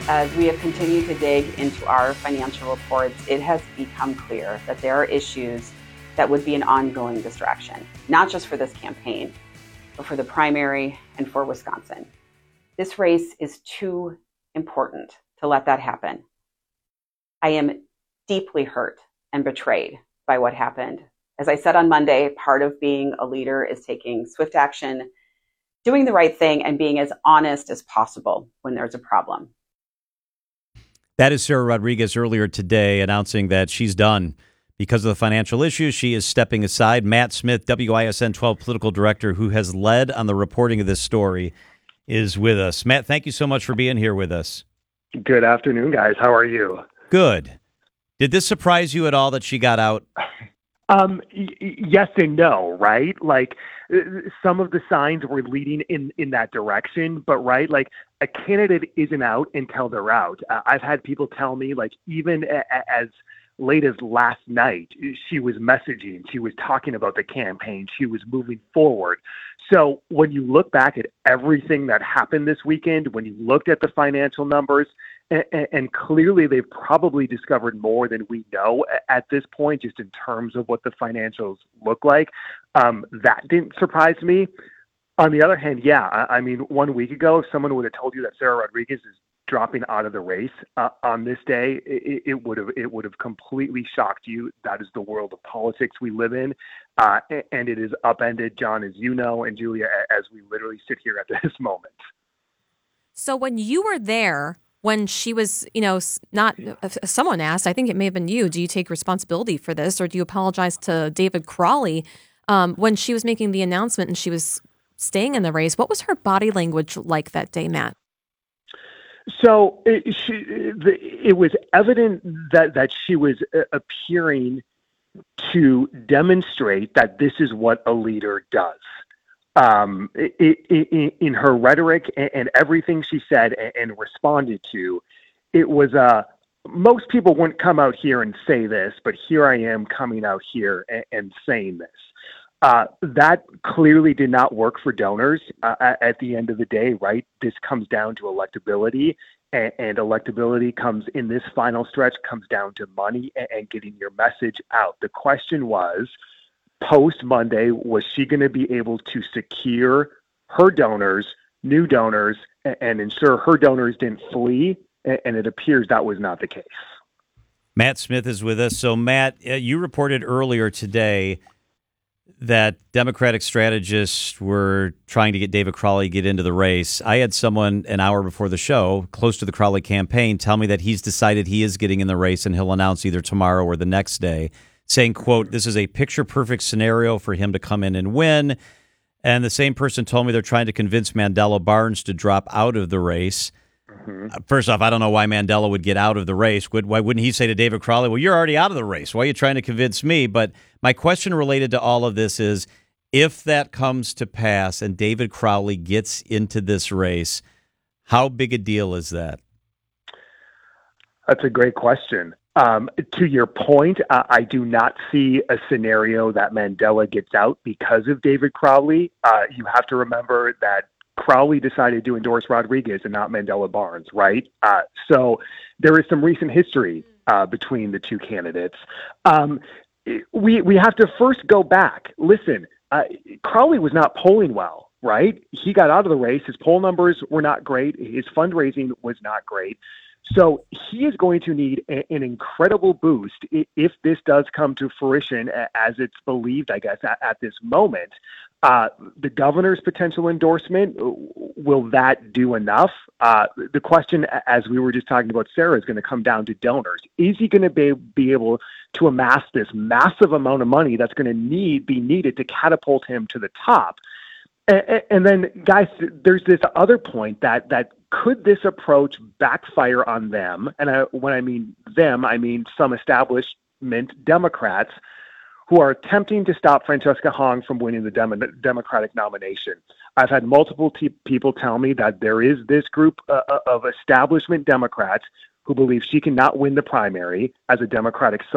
As we have continued to dig into our financial reports, it has become clear that there are issues that would be an ongoing distraction, not just for this campaign, but for the primary and for Wisconsin. This race is too important to let that happen. I am deeply hurt and betrayed by what happened. As I said on Monday, part of being a leader is taking swift action, doing the right thing, and being as honest as possible when there's a problem. That is Sarah Rodriguez earlier today announcing that she's done. Because of the financial issues, she is stepping aside. Matt Smith, WISN 12 political director, who has led on the reporting of this story, is with us. Matt, thank you so much for being here with us. Good afternoon, guys. How are you? Good. Did this surprise you at all that she got out? Yes and no, right? Like some of the signs were leading in that direction, but right, like a candidate isn't out until they're out. I've had people tell me, like, even as late as last night, she was messaging, she was talking about the campaign, she was moving forward. So when you look back at everything that happened this weekend, when you looked at the financial numbers, and clearly they've probably discovered more than we know at this point, just in terms of what the financials look like, that didn't surprise me. On the other hand, yeah, I mean, 1 week ago, if someone would have told you that Sarah Rodriguez is dropping out of the race on this day, it would have completely shocked you. That is the world of politics we live in, and it is upended, John, as you know, and Julia, as we literally sit here at this moment. So when you were there, when she was, not, someone asked, I think it may have been you, do you take responsibility for this, or do you apologize to David Crowley? When she was making the announcement and she was staying in the race, what was her body language like that day, Matt? So it was evident that she was appearing to demonstrate that this is what a leader does. In her rhetoric and everything she said and responded to, it was most people wouldn't come out here and say this, but here I am coming out here and saying this. That clearly did not work for donors at the end of the day, right? This comes down to electability, and electability comes in this final stretch, comes down to money and getting your message out. The question was, post Monday, was she going to be able to secure her donors, new donors, and ensure her donors didn't flee? And it appears that was not the case. Matt Smith is with us. So, Matt, you reported earlier today that Democratic strategists were trying to get David Crowley to get into the race. I had someone an hour before the show, close to the Crowley campaign, tell me that he's decided he is getting in the race and he'll announce either tomorrow or the next day, saying, quote, this is a picture-perfect scenario for him to come in and win. And the same person told me they're trying to convince Mandela Barnes to drop out of the race. Mm-hmm. First off, I don't know why Mandela would get out of the race. Why wouldn't he say to David Crowley, well, you're already out of the race. Why are you trying to convince me? But my question related to all of this is, if that comes to pass and David Crowley gets into this race, how big a deal is that? That's a great question. To your point, I do not see a scenario that Mandela gets out because of David Crowley. You have to remember that Crowley decided to endorse Rodriguez and not Mandela Barnes, right? So there is some recent history between the two candidates. We have to first go back. Listen, Crowley was not polling well, right? He got out of the race. His poll numbers were not great. His fundraising was not great. So he is going to need an incredible boost if this does come to fruition, as it's believed, I guess, at this moment. The governor's potential endorsement, will that do enough? The question, as we were just talking about Sarah, is going to come down to donors. Is he going to be able to amass this massive amount of money that's going to be needed to catapult him to the top? And then, guys, there's this other point that could this approach backfire on them? And when I mean them, I mean some establishment Democrats who are attempting to stop Francesca Hong from winning the Democratic nomination. I've had multiple people tell me that there is this group of establishment Democrats who believe she cannot win the primary as a Democratic